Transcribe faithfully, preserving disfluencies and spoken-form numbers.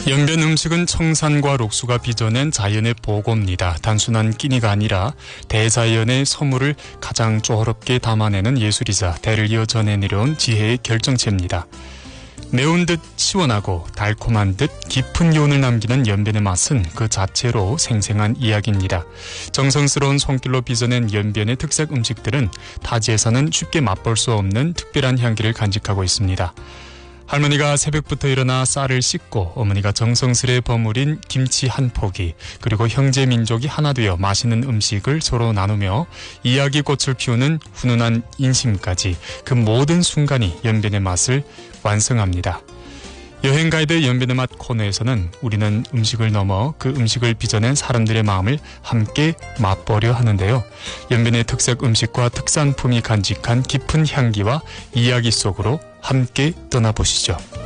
연변 음식은 청산과 록수가 빚어낸 자연의 보고입니다. 단순한 끼니가 아니라 대자연의 선물을 가장 조화롭게 담아내는 예술이자 대를 이어 전해 내려온 지혜의 결정체입니다. 매운 듯 시원하고 달콤한 듯 깊은 요운을 남기는 연변의 맛은 그 자체로 생생한 이야기입니다. 정성스러운 손길로 빚어낸 연변의 특색 음식들은 타지에서는 쉽게 맛볼 수 없는 특별한 향기를 간직하고 있습니다. 할머니가 새벽부터 일어나 쌀을 씻고 어머니가 정성스레 버무린 김치 한 포기, 그리고 형제 민족이 하나 되어 맛있는 음식을 서로 나누며 이야기꽃을 피우는 훈훈한 인심까지, 그 모든 순간이 연변의 맛을 완성합니다. 여행 가이드 연변의 맛 코너에서는 우리는 음식을 넘어 그 음식을 빚어낸 사람들의 마음을 함께 맛보려 하는데요. 연변의 특색 음식과 특산품이 간직한 깊은 향기와 이야기 속으로 함께 떠나보시죠.